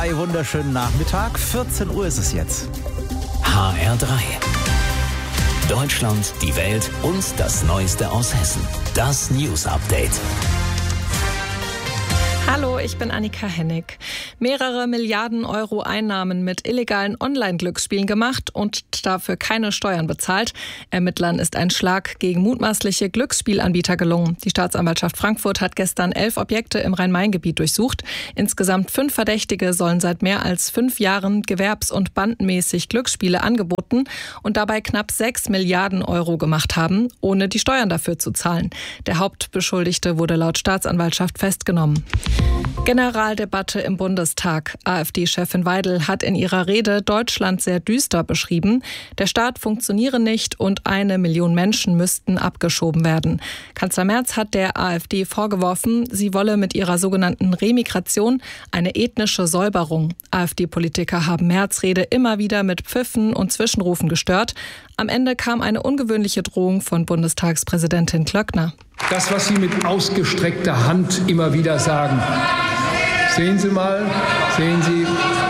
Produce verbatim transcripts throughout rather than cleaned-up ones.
Einen wunderschönen Nachmittag, vierzehn Uhr ist es jetzt. H R drei. Deutschland, die Welt und das Neueste aus Hessen. Das News Update. Hallo, ich bin Annika Hennig. Mehrere Milliarden Euro Einnahmen mit illegalen Online-Glücksspielen gemacht und dafür keine Steuern bezahlt. Ermittlern ist ein Schlag gegen mutmaßliche Glücksspielanbieter gelungen. Die Staatsanwaltschaft Frankfurt hat gestern elf Objekte im Rhein-Main-Gebiet durchsucht. Insgesamt fünf Verdächtige sollen seit mehr als fünf Jahren gewerbs- und bandenmäßig Glücksspiele angeboten und dabei knapp sechs Milliarden Euro gemacht haben, ohne die Steuern dafür zu zahlen. Der Hauptbeschuldigte wurde laut Staatsanwaltschaft festgenommen. Generaldebatte im Bundestag. AfD-Chefin Weidel hat in ihrer Rede Deutschland sehr düster beschrieben. Der Staat funktioniere nicht und eine Million Menschen müssten abgeschoben werden. Kanzler Merz hat der AfD vorgeworfen, sie wolle mit ihrer sogenannten Remigration eine ethnische Säuberung. AfD-Politiker haben Merz' Rede immer wieder mit Pfiffen und Zwischenrufen gestört. Am Ende kam eine ungewöhnliche Drohung von Bundestagspräsidentin Klöckner. Das, was Sie mit ausgestreckter Hand immer wieder sagen. Sehen Sie mal, sehen Sie,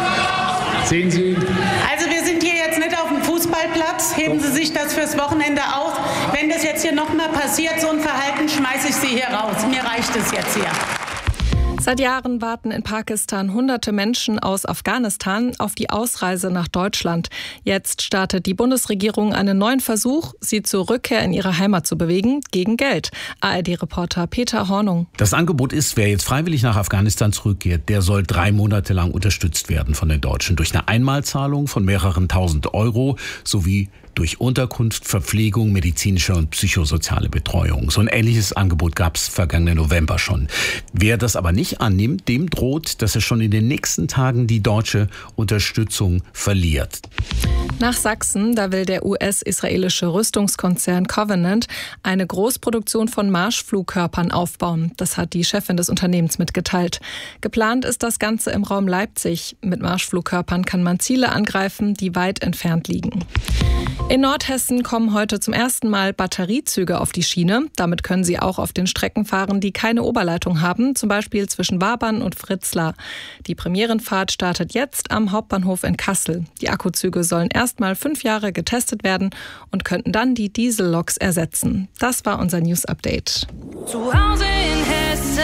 sehen Sie. Also wir sind hier jetzt nicht auf dem Fußballplatz. Heben Sie sich das fürs Wochenende auf. Wenn das jetzt hier nochmal passiert, so ein Verhalten, schmeiße ich Sie hier raus. Mir reicht es jetzt hier. Seit Jahren warten in Pakistan hunderte Menschen aus Afghanistan auf die Ausreise nach Deutschland. Jetzt startet die Bundesregierung einen neuen Versuch, sie zur Rückkehr in ihre Heimat zu bewegen, gegen Geld. A R D-Reporter Peter Hornung. Das Angebot ist, wer jetzt freiwillig nach Afghanistan zurückkehrt, der soll drei Monate lang unterstützt werden von den Deutschen durch eine Einmalzahlung von mehreren tausend Euro sowie durch Unterkunft, Verpflegung, medizinische und psychosoziale Betreuung. So ein ähnliches Angebot gab es vergangenen November schon. Wer das aber nicht annimmt, dem droht, dass er schon in den nächsten Tagen die deutsche Unterstützung verliert. Nach Sachsen, da will der U S-israelische Rüstungskonzern Covenant eine Großproduktion von Marschflugkörpern aufbauen. Das hat die Chefin des Unternehmens mitgeteilt. Geplant ist das Ganze im Raum Leipzig. Mit Marschflugkörpern kann man Ziele angreifen, die weit entfernt liegen. In Nordhessen kommen heute zum ersten Mal Batteriezüge auf die Schiene. Damit können sie auch auf den Strecken fahren, die keine Oberleitung haben, zum Beispiel zwischen Wabern und Fritzlar. Die Premierenfahrt startet jetzt am Hauptbahnhof in Kassel. Die Akkuzüge sollen erst mal fünf Jahre getestet werden und könnten dann die Dieselloks ersetzen. Das war unser News Update. Zu Hause in Hessen.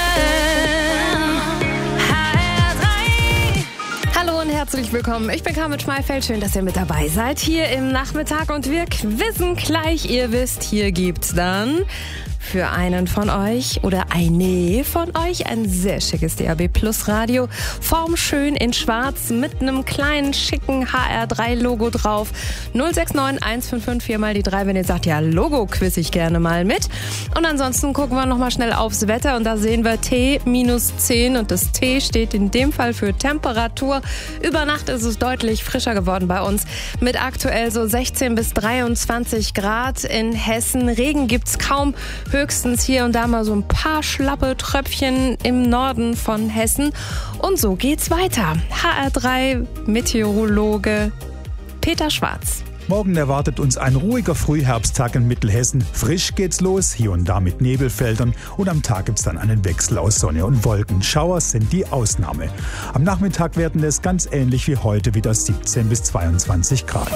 Hallo und herzlich willkommen. Ich bin Carmen Schmeifeld. Schön, dass ihr mit dabei seid hier im Nachmittag. Und wir quizzen gleich. Ihr wisst, hier gibt's dann für einen von euch oder eine von euch ein sehr schickes D A B Plus Radio. Formschön in schwarz mit einem kleinen schicken H R drei Logo drauf. null sechs neun eins fünf fünf vier mal die drei, wenn ihr sagt, ja, Logo quiz ich gerne mal mit. Und ansonsten gucken wir nochmal schnell aufs Wetter und da sehen wir T minus zehn und das T steht in dem Fall für Temperatur. Über Nacht ist es deutlich frischer geworden bei uns mit aktuell so sechzehn bis dreiundzwanzig Grad in Hessen. Regen gibt's kaum. Höchstens hier und da mal so ein paar schlappe Tröpfchen im Norden von Hessen. Und so geht's weiter. H R drei Meteorologe Peter Schwarz. Morgen erwartet uns ein ruhiger Frühherbsttag in Mittelhessen. Frisch geht's los, hier und da mit Nebelfeldern. Und am Tag gibt's dann einen Wechsel aus Sonne und Wolken. Schauer sind die Ausnahme. Am Nachmittag werden es ganz ähnlich wie heute wieder siebzehn bis zweiundzwanzig Grad.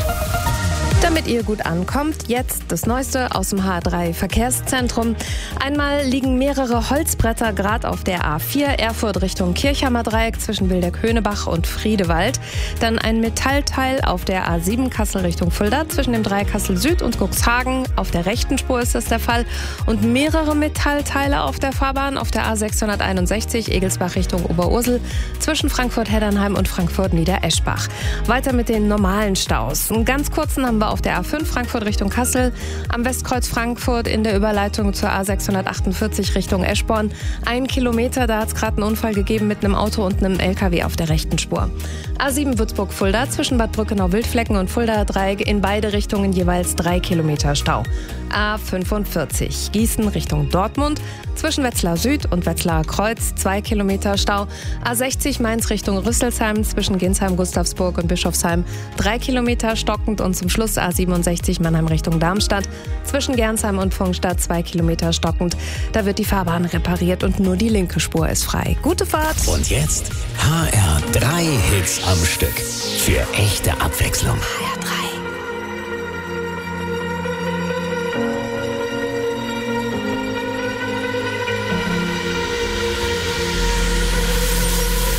Damit ihr gut ankommt, jetzt das Neueste aus dem H R drei Verkehrszentrum. Einmal liegen mehrere Holzbretter gerade auf der A vier Erfurt Richtung Kirchhammer Dreieck zwischen Wildeck-Höhnebach und Friedewald. Dann ein Metallteil auf der A sieben Kassel Richtung Fulda zwischen dem Dreieck Kassel Süd und Cuxhagen. Auf der rechten Spur ist das der Fall. Und mehrere Metallteile auf der Fahrbahn auf der A sechshunderteinundsechzig Egelsbach Richtung Oberursel zwischen Frankfurt-Heddernheim und Frankfurt-Niedereschbach. Weiter mit den normalen Staus. Einen ganz kurzen haben wir auf der A fünf Frankfurt Richtung Kassel, am Westkreuz Frankfurt in der Überleitung zur A sechshundertachtundvierzig Richtung Eschborn. Ein Kilometer, da hat es gerade einen Unfall gegeben mit einem Auto und einem L K W auf der rechten Spur. A sieben Würzburg-Fulda zwischen Bad Brückenau-Wildflecken und Fulda-Dreieck in beide Richtungen jeweils drei Kilometer Stau. A fünfundvierzig Gießen Richtung Dortmund zwischen Wetzlar Süd und Wetzlar Kreuz zwei Kilometer Stau. A sechzig Mainz Richtung Rüsselsheim zwischen Ginsheim, Gustavsburg und Bischofsheim drei Kilometer stockend und zum Schluss A siebenundsechzig Mannheim Richtung Darmstadt. Zwischen Gernsheim und Pfungstadt zwei Kilometer stockend. Da wird die Fahrbahn repariert und nur die linke Spur ist frei. Gute Fahrt! Und jetzt H R drei Hits am Stück. Für echte Abwechslung.